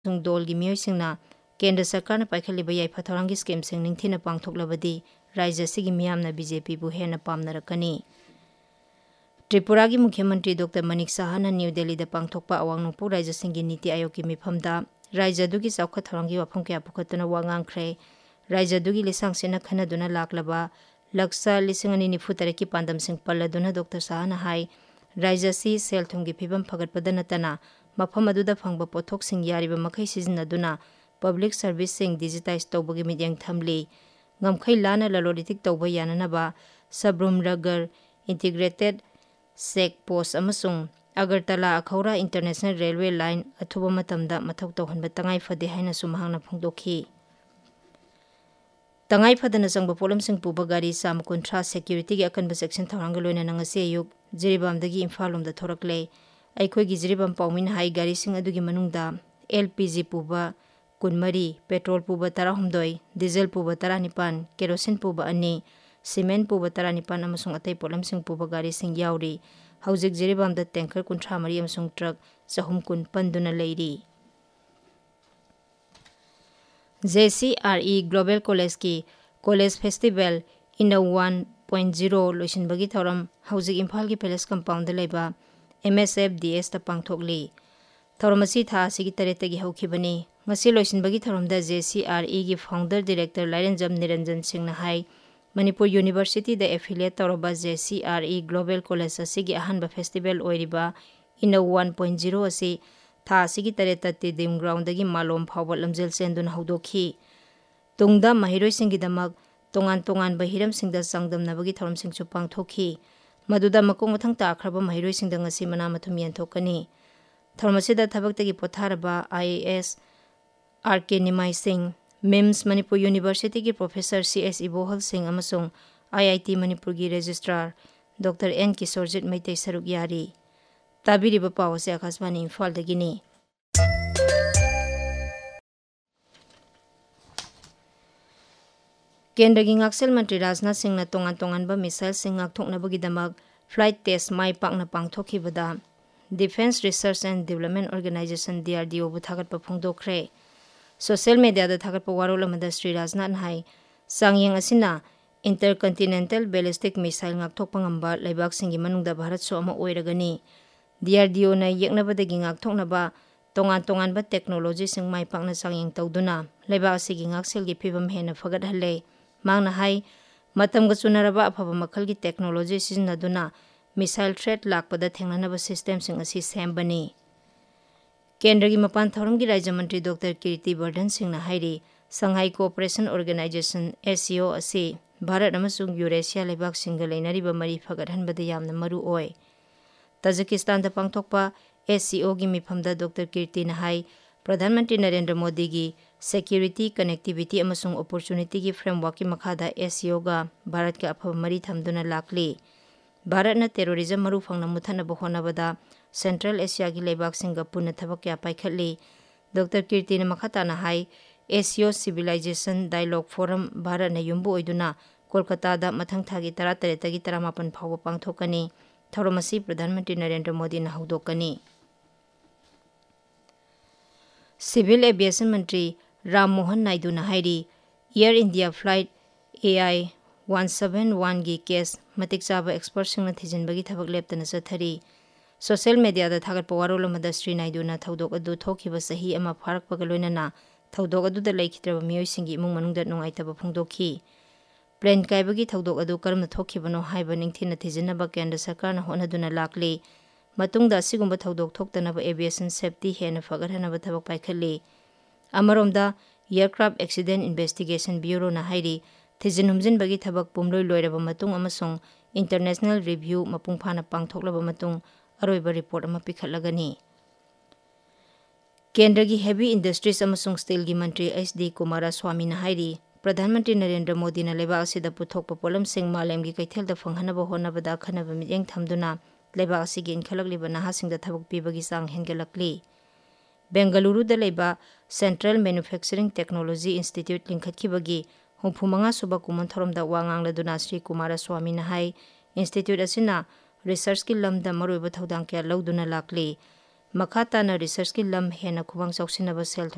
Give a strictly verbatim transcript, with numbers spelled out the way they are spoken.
dol gi miyoi singna Kendra Sarkar na paikhalliba yaifa thorangi scheme sing ningthina pangthoklabadi Rajya sigi miyamna B J P bu hena pamnarakani. Tripura gi Mukhyamantri Doctor Manik Saha na New Delhi da pangthokpa awang nungpu Rajya singi Niti Ayog ki mifamda Rajya dugi saukha thorangi wafam kya pukhatuna wa ngangkhre Rajya dugi lisang sina khanaduna laklaba laksa lising ani nifu tareki pandam sing palladuna Doctor Saha na hai Rajya si sel thumgi phibam phagatpada natana mafam aduda phangba pothok sing yariba makhai sizinaduna public service sing digitize tawbagi midyang thamli ngamkhai lana laloditik tawba yananaba sabrum ragar integrated sec post amasung Agartala Akhaura International Railway Line athuba matamda mathau tawhanba tangai phade haina sumhangna phongdokhi tangai phadana jangba polam sing puba gari sam kuntra security gi akanba section tharanga loina nangase yuk jiribamdagi imphal da thorakle aikhoi gi jiribam paumin hai gari sing adugi manungda L P G puba kunmari petrol puba tarahumdoi diesel puba taranipan kerosene puba ani cement puba taranipan amasung atai polam sing puba gari sing yauri Haujik jiribam da tanker kuntra mari amasung truck sahum kun panduna leiri J C R E Global College ki College Festival in a one point zero loisin bagi thoram haujik Imphal ki Palace compound da leiba M S F D S ta pangthokli thoramasi tha sigi tareta gi haukhibani ngasi loisin bagi thoram da J C R E gi founder director Lairanjam Niranjan Singh na hai Manipur University da affiliate tawraba J C R E Global College asigi ahanba festival oiriba in a one point zero asi tha asigi tareta Tidim ground dagi malom phawba lamjel sendun haudokhi tungda mahiroi singi damak tongan tongan ba hiram singda sangdam nabagi thoram sing chu pangthokhi maduda makong mathang ta akhraba mahiroi singda ngasi mana mathum yanthokani thoramasida thabak tagi potharaba I A S R K Nimai Singh Mims Manipur University ki Professor C S Ibohal Singh amasung I I T Manipur ki Registrar Doctor N Kisorjit Maitai Saruk Yari tabiriba pawase Akashvani Imphal dagini Kendra gi ngaksel Mantri Rajnath Singh na tongan tongan ba missile sing ngakthoknabagi damak flight test mai pakna pangthokhibada Defense Research and Development Organization D R D O bu thagatpa phongdokre social media da thagatpa warol amada Sri Rajnath hai sangyeng asina intercontinental ballistic missile ngakthokpa ngamba laibak singi manungda Bharat so ama oiragani D R D O na yeknabadagi ngakthoknaba tongan tongan ba technology sing mai pakna sangyeng tawduna laibak asigi ngaksel gi phibam hena fagat halle mangna hai matamga chunaraba aphaba makhalgi technology sizinaduna missile threat lakpada thengnanaba system sing asi sembani Kendra gi mapan thoram gi Rajya Mantri Doctor Kirti Vardhan Singh na hairi Shanghai Cooperation Organization S C O asi Bharat amasung Eurasia leibak singa leinariba mari fagathanbada yamna maru oi Tajikistan da pangthokpa S C O gi mifamda Doctor Kirti na hai Pradhan Mantri Narendra Modi gi security connectivity amasung opportunity gi framework ki makhada S C O ga Bharat ka aphaba mari thamduna lakli Bharat na terrorism maru phangna muthana bohonabada Central Asia gi leibak singa punna thabak ya paikhatli Doctor Kirti na makhata na hai S C O Civilization Dialogue Forum Bharat na yumbu oiduna Kolkata da mathang thagi tara-tare tagi taramapan phawba pangthokani thoramasi Pradhan Mantri Narendra Modi na haudokani Civil Aviation Mantri Ram Mohan Naidu na hairi Air India Flight A I one seven one gi case matik chaba expert singna thijinbagi thabak leptana chathari social media da thagatpa warol amada Sri Naidu na thaudok adu thokhiba sahi ama pharakpaga loinana thaudok adu da laikhitraba miyoi singi imung manungda nungaitaba phongdokhi plane kaibagi thaudok adu karamna thokhibano haiba ningthina thijinaba Kendra Sarkar na honaduna lakli matungda asigumba thaudok thoktanaba aviation safety hena fagathanaba thabak paikhatli amaromda Aircraft Accident Investigation Bureau na hairi Thijin humjin bagi thabak pumloi loiraba matung amasung international review mapung phana pangthoklaba matung aroiba report ama pikhatlagani Kendra gi heavy industries amasung steel gi mantri S D Kumaraswamy na hairi Pradhan Mantri Narendra Modi na leibak asida puthokpa polam sing malem gi kaithelda phanghanaba honabada khanaba mityeng thamduna leibak asigi inkhalakliba nahasingda thabak pibagi sang hengelakli Bengaluru da leiba Central Manufacturing Technology Institute lingkhatkibagi humphumanga suba kuman thoramda wangangladuna Sri Kumaraswamy na hai institute asina research ki lamda maroiba thodang kya lauduna lakli makha tana research ki lam hena khubang chawsinaba sel